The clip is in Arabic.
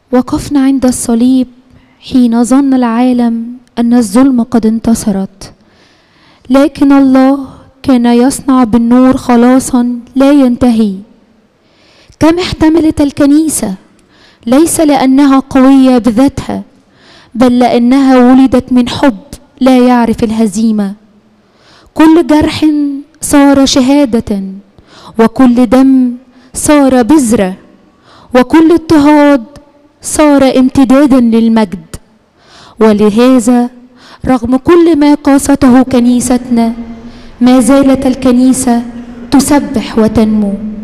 وقفنا عند الصليب حين ظن العالم أن الظلم قد انتصرت، لكن الله كان يصنع بالنور خلاصا لا ينتهي. كم احتملت الكنيسة، ليس لأنها قوية بذاتها، بل لأنها ولدت من حب لا يعرف الهزيمة. كل جرح صار شهادة، وكل دم صار بذرة، وكل اضطهاد صار امتدادا للمجد. ولهذا رغم كل ما قاسته كنيستنا، ما زالت الكنيسة تسبح وتنمو.